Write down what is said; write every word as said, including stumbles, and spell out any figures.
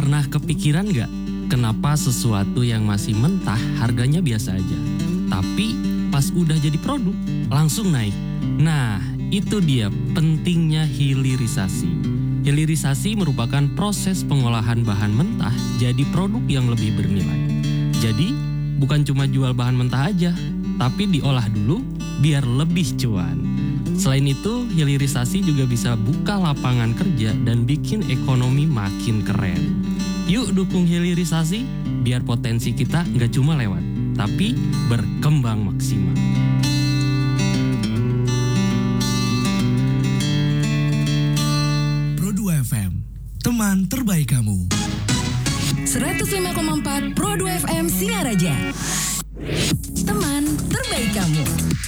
Pernah kepikiran gak kenapa sesuatu yang masih mentah harganya biasa aja, tapi pas udah jadi produk langsung naik? Nah, itu dia pentingnya hilirisasi. Hilirisasi merupakan proses pengolahan bahan mentah jadi produk yang lebih bernilai. Jadi, bukan cuma jual bahan mentah aja, tapi diolah dulu biar lebih cuan. Selain itu, hilirisasi juga bisa buka lapangan kerja dan bikin ekonomi makin keren. Yuk dukung hilirisasi, biar potensi kita nggak cuma lewat, tapi berkembang maksimal. Pro dua F M, teman terbaik kamu. seratus lima koma empat Pro dua F M Singaraja.